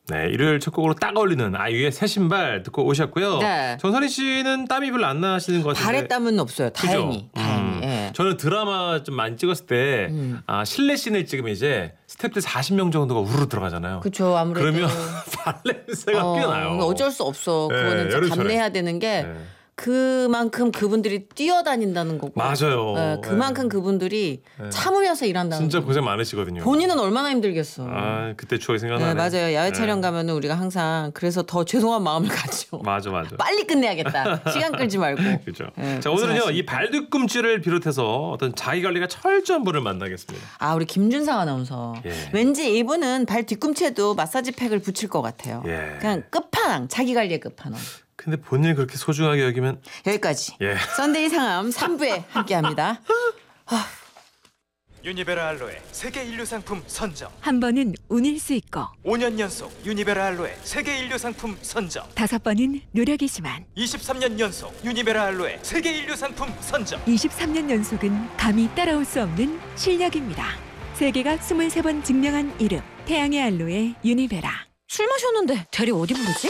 네, 일요일 첫 곡으로 딱 어울리는 아이유의 새 신발 듣고 오셨고요. 네. 정선희 씨는 땀이 별로 안 나시는 것 같은데. 발에 땀은 없어요. 다행히. 예. 저는 드라마 좀 많이 찍었을 때 실내 씬을 찍으면 이제 스태프들 40명 정도가 우르르 들어가잖아요. 그렇죠. 아무래도. 그러면 발냄새가 꽤 나요. 어쩔 수 없어. 네, 그거는 진짜 여름철에. 감내해야 되는 게 네. 그만큼 그분들이 뛰어다닌다는 거고. 맞아요. 네, 그만큼 그분들이 참으면서 일한다는 진짜 거고. 고생 많으시거든요. 본인은 얼마나 힘들겠어. 아, 그때 추억이 생각나네. 네, 맞아요. 야외 네. 촬영 가면은 우리가 항상 그래서 더 죄송한 마음을 가지고. 맞아. 빨리 끝내야겠다. 시간 끌지 말고. 그렇죠. 네, 자, 오늘은요. 고생하십니다. 이 발뒤꿈치를 비롯해서 어떤 자기 관리가 철저한 분을 만나겠습니다. 아, 우리 김준상 아나운서. 예. 왠지 이분은 발 뒤꿈치에도 마사지 팩을 붙일 것 같아요. 예. 그냥 끝판왕, 자기 관리의 끝판왕. 근데 본인을 그렇게 소중하게 여기면 여기까지. 예. 썬데이 상암 3부에 함께합니다. 유니베라 알로에 세계 인류 상품 선정. 한 번은 운일 수 있고 5년 연속 유니베라 알로에 세계 인류 상품 선정. 5번은 노력이지만 23년 연속 유니베라 알로에 세계 인류 상품 선정. 23년 연속은 감히 따라올 수 없는 실력입니다. 세계가 23번 증명한 이름 태양의 알로에 유니베라. 술 마셨는데 대리 어디 부르지?